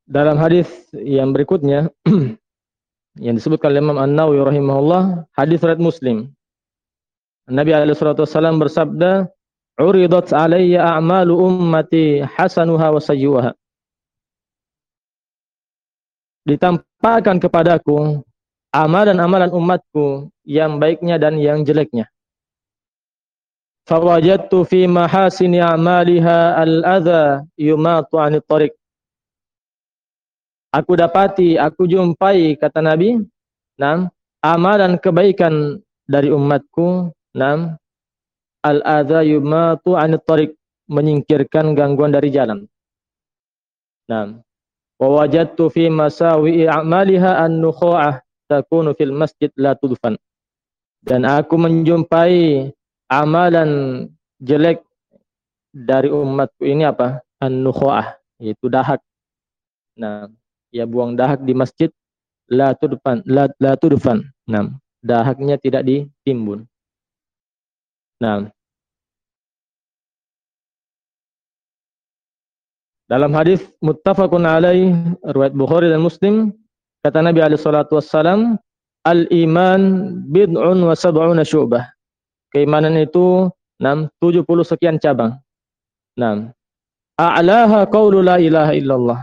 Dalam hadis yang berikutnya yang disebutkan oleh Imam An-Nawawi rahimahullah, hadis riwayat Muslim. Nabi alaihi salatu wasallam bersabda, "Uridat alayya a'malu ummati hasanuha wa sayyi'uha." Ditampakkan kepadaku amalan-amalan umatku yang baiknya dan yang jeleknya. Fawajadtu fi mahasini a'maliha al-adha yumatu 'anit tariq. Aku dapati, aku jumpai, kata Nabi, amalan kebaikan dari umatku, al-adha yumatu 'anit tariq, menyingkirkan gangguan dari jalan. Wa wajadtu fi masawi'i a'maliha an-nukhu'ah takunu fil masjid la tudfan. Dan aku menjumpai amalan jelek dari umatku ini apa? An-nukhu'ah, yaitu dahak. Buang dahak di masjid, la tudfan. Dahaknya tidak ditimbun. Dalam hadis muttafaqun alaih riwayat Bukhari dan Muslim, kata Nabi alaihi salatu wassalam, al-iman bid'un wa sab'una syu'bah. Keimanan itu 70 sekian cabang. A'laha qaulu la ilaha illallah.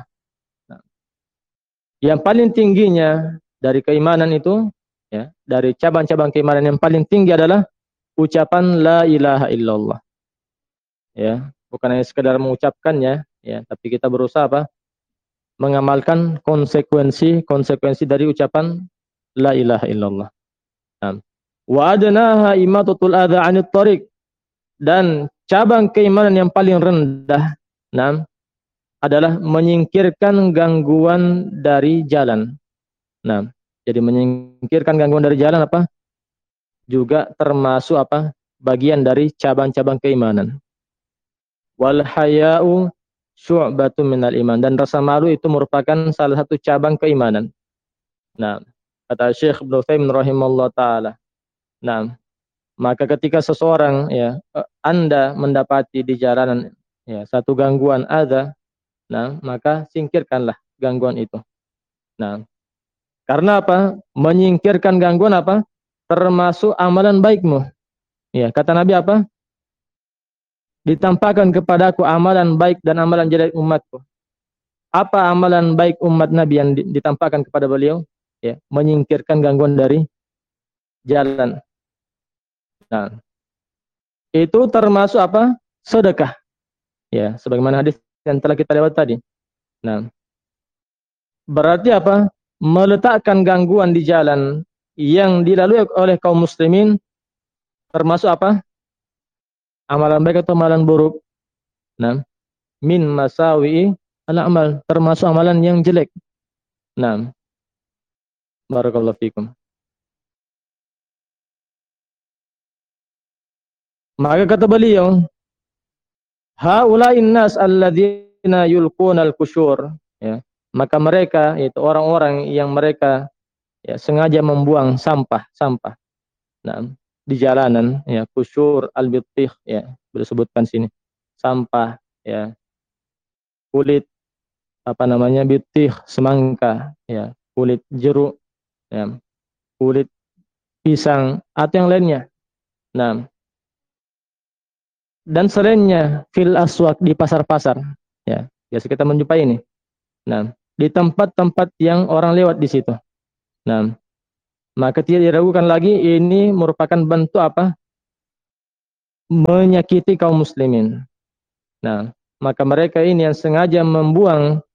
Yang paling tingginya dari keimanan itu, dari cabang-cabang keimanan yang paling tinggi adalah ucapan la ilaha illallah. Bukan hanya sekedar mengucapkannya, tapi kita berusaha mengamalkan konsekuensi dari ucapan la ilaha illallah. Wa adnaha imatatul adza 'anit thariq. Dan cabang keimanan yang paling rendah adalah menyingkirkan gangguan dari jalan. Jadi menyingkirkan gangguan dari jalan juga termasuk bagian dari cabang-cabang keimanan. Wal haya'u syu'batun minal iman. Dan rasa malu itu merupakan salah satu cabang keimanan. Kata Syekh Ibnu Utsaimin rahimahullah taala. Maka ketika seseorang Anda mendapati di jalanan satu gangguan adza, maka singkirkanlah gangguan itu. Karena menyingkirkan gangguan termasuk amalan baikmu. Kata Nabi ditampakkan kepadaku amalan baik dan amalan jelek umatku. Apa amalan baik umat Nabi yang ditampakkan kepada beliau? Menyingkirkan gangguan dari jalan. Itu termasuk sedekah. Sebagaimana hadis yang telah kita lewat tadi. Berarti meletakkan gangguan di jalan yang dilalui oleh kaum muslimin termasuk amalan baik atau amalan buruk? Min masawi'i al-amal, termasuk amalan yang jelek. Barakallahu fikum. Maka kata beliau, haula'in nas alladzina yulqunal qusyur. Maka mereka, yaitu orang-orang yang mereka sengaja membuang sampah di jalanan, qusyur al-bittih, disebutkan sini. Sampah, kulit bittih, semangka, kulit jeruk, kulit pisang atau yang lainnya. Dan selainnya fil aswaq, di pasar-pasar. Biasa kita menjumpai ini. Di tempat-tempat yang orang lewat di situ. Maka tidak diragukan lagi ini merupakan bentuk menyakiti kaum muslimin. Maka mereka ini yang sengaja membuang